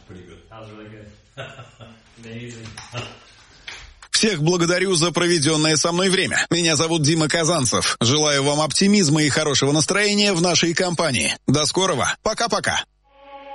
Всех благодарю за проведенное со мной время. Меня зовут Дима Казанцев. Желаю вам оптимизма и хорошего настроения в нашей компании. До скорого. Пока-пока.